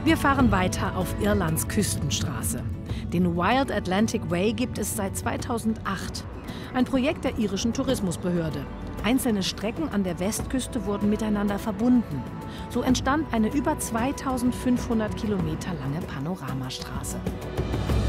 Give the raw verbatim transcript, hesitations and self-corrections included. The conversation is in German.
Wir fahren weiter auf Irlands Küstenstraße. Den Wild Atlantic Way gibt es seit zweitausendacht. Ein Projekt der irischen Tourismusbehörde. Einzelne Strecken an der Westküste wurden miteinander verbunden. So entstand eine über zweitausendfünfhundert Kilometer lange Panoramastraße.